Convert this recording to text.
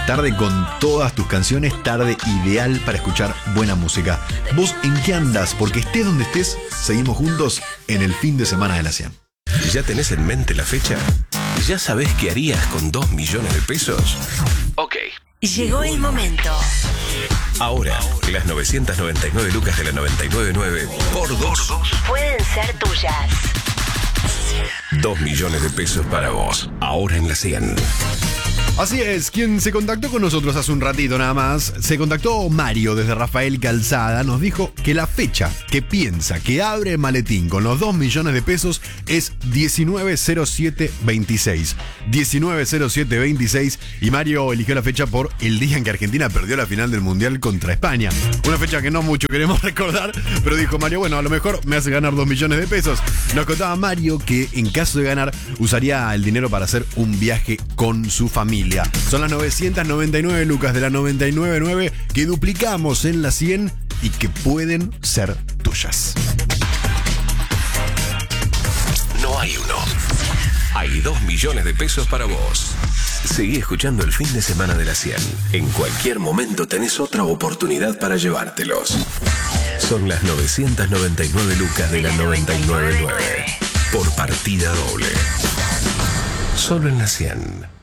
Tarde con todas tus canciones, tarde ideal para escuchar buena música. ¿Vos en qué andás? Porque estés donde estés, seguimos juntos en el fin de semana de la 100. ¿Ya tenés en mente la fecha? ¿Ya sabés qué harías con 2 millones de pesos? Ok. Llegó el momento. Ahora, las 999 lucas de la 999 por 2 Pueden ser tuyas. 2 millones de pesos para vos. Ahora en la 100. Así es, quien se contactó con nosotros hace un ratito nada más, se contactó Mario desde Rafael Calzada, nos dijo que la fecha que piensa que abre el maletín con los 2 millones de pesos es 190726. 190726 y Mario eligió la fecha por el día en que Argentina perdió la final del Mundial contra España. Una fecha que no mucho queremos recordar, pero dijo Mario, bueno, a lo mejor me hace ganar 2 millones de pesos. Nos contaba Mario que en caso de ganar usaría el dinero para hacer un viaje con su familia. Son las 999 lucas de la 999 que duplicamos en la 100 y que pueden ser tuyas. No hay uno. Hay 2 millones de pesos para vos. Seguí escuchando el fin de semana de la 100. En cualquier momento tenés otra oportunidad para llevártelos. Son las 999 lucas de la 999 por partida doble. Solo en la 100.